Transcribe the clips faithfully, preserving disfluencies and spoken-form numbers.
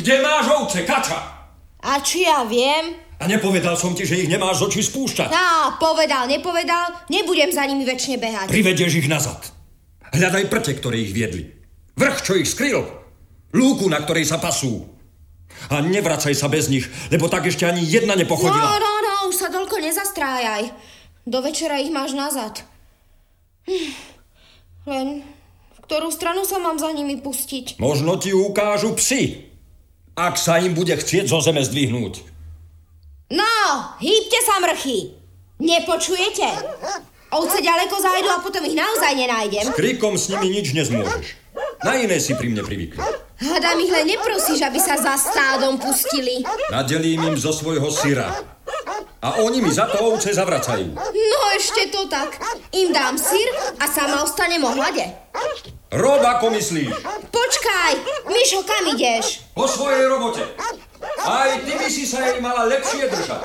Kde máš ovce, Kača? A či ja viem? A nepovedal som ti, že ich nemáš z očí spúšťať. Á, povedal, nepovedal, nebudem za nimi večne behať. Privedieš ich nazad. Hľadaj prte, ktoré ich viedli. Vrch, čo ich skryl. Lúku, na ktorej sa pasú. A nevracaj sa bez nich, lebo tak ešte ani jedna nepochodila. No, no, no, už sa toľko nezastrájaj. Do večera ich máš nazad. Hm. Len v ktorú stranu sa mám za nimi pustiť? Možno ti ukážu psi, ak sa im bude chcieť zo zeme zdvihnúť. No, hýbte sa, mrchy. Nepočujete? Ovce ďaleko zájdu a potom ich naozaj nenájdem. S krikom s nimi nič nezmôžeš. Na iné si pri mne privykli. Hádam ich len neprosíš, aby sa za stádom pustili. Nadelím im zo svojho syra. A oni mi za to ovce zavracajú. No ešte to tak. Im dám syr a sama ostanem o hlade. Rob, ako myslíš? Počkaj, Mišo, kam ideš? Po svojej robote. Aj ty by si sa jej mala lepšie držať.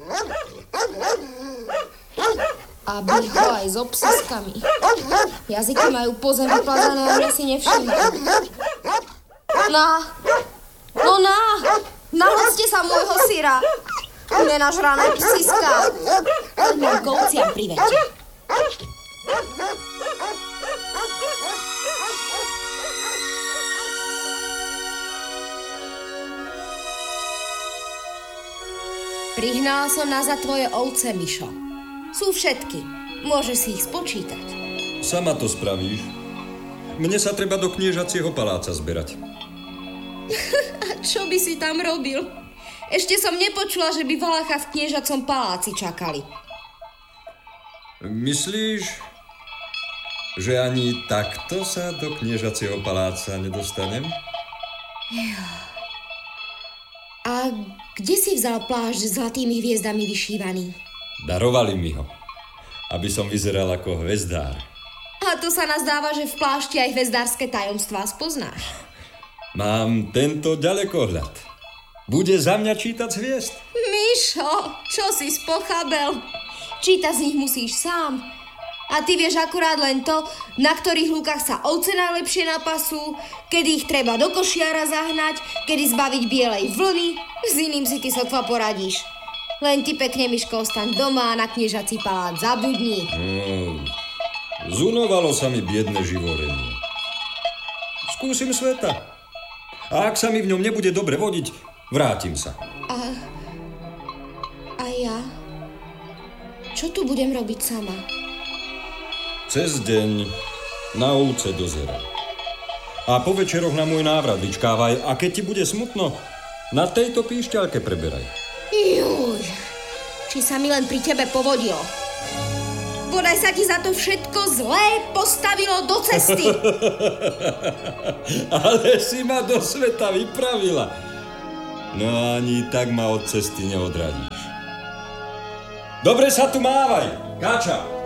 Aby ho aj s obsiskami. Jazyky majú po zemi plazané a mňa si nevšímajú. Na, no na, nahľadte sa môjho syra. Nenažrané psiska. Poďme k ovciam privedte. Prihnala som nazad tvoje ovce, Mišo. Sú všetky. Môžeš si ich spočítať. Sama to spravíš. Mne sa treba do kniežacieho paláca zberať. A čo by si tam robil? Ešte som nepočula, že by Valacha v kniežacom paláci čakali. Myslíš, že ani takto sa do kniežacieho paláca nedostanem? A kde si vzal plášť s zlatými hviezdami vyšívaný? Darovali mi ho, aby som vyzeral ako hvezdár. A to sa nazdáva, že v plášti aj hvezdárske tajomstvá spoznáš. Mám tento ďalekohľad. Bude za mňa čítať z hviezd. Mišo, čo si spochabel? Čítať z nich musíš sám. A ty vieš akurát len to, na ktorých lúkach sa ovce najlepšie napasú, kedy ich treba do košiara zahnať, kedy zbaviť bielej vlny. S iným si ty sotva poradíš. Len ty pekne, Miško, ostaň doma a na kniežací palác zabudni. No, zunovalo sa mi biedne živorenie. Skúsim sveta. A ak sa mi v ňom nebude dobre vodiť, vrátim sa. A... A ja? Čo tu budem robiť sama? Cez deň na ovce dozeraj. A po večeroch na môj návrat vyčkávaj. A keď ti bude smutno, na tejto píšťalke preberaj. Juj, či sa mi len pri tebe povodilo. Bodaj sa ti za to všetko zlé postavilo do cesty. Ale si ma do sveta vypravila. No ani tak ma od cesty neodradíš. Dobre sa tu mávaj, Káča.